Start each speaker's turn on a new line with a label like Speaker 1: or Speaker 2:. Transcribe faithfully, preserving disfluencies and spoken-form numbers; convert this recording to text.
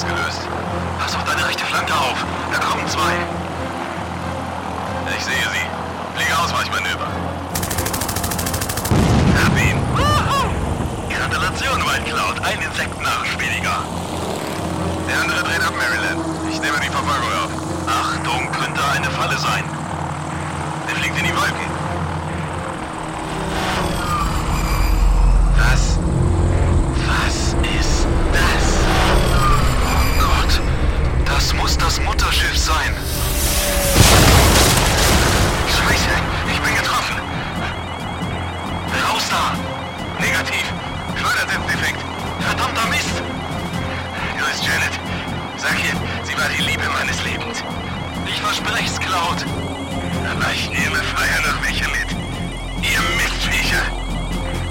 Speaker 1: ausgelöst. Pass auf deine rechte Flanke auf. Da kommen zwei. Ich sehe sie. Fliege Ausweichmanöver. Hab ihn. Woohoo! Gratulation, White Cloud. Ein Insektenarsch weniger. Der andere dreht ab, Maryland. Ich nehme die Verfolgung auf. Achtung, könnte eine Falle sein. Der fliegt in die Wolken. Was? Was ist das? Oh Gott. Das muss das Mutterschiff sein. Scheiße, ich bin getroffen. Raus da. Negativ. Schleudersitzdefekt. Verdammter Mist. Grüß Janet. Sag ihr, sie war die Liebe meines Lebens. Ich versprech's, Cloud. Aber ich